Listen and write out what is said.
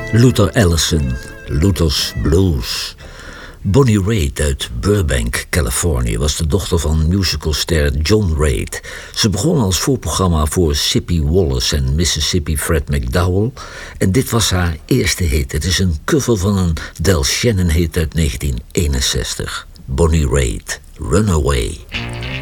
Luther Allison, Luther's Blues. Bonnie Raitt uit Burbank, Californië, was de dochter van musicalster John Raitt. Ze begon als voorprogramma voor Sippy Wallace en Mississippi Fred McDowell. En dit was haar eerste hit. Het is een cover van een Del Shannon hit uit 1961. Bonnie Raitt, Runaway.